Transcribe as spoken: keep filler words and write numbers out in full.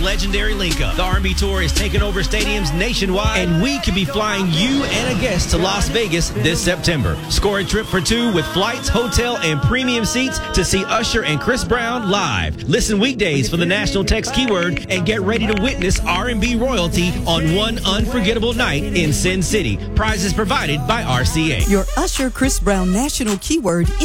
legendary link-up. The R and B Tour is taking over stadiums nationwide, and we could be flying you and a guest to Las Vegas this September. Score a trip for two with flights, hotel, and premium seats to see Usher and Chris Brown live. Listen weekdays for the national text keyword and get ready to witness R and B royalty on one unforgettable night in Sin City. Prizes provided by R C A. Your Usher Chris Brown national keyword